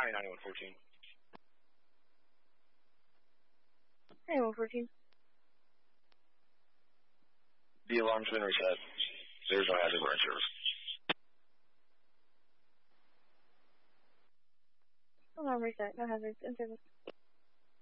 County 9114. Hey, 114. The alarm's been reset. There's no hazard warrant service. Alarm reset. No hazards in service.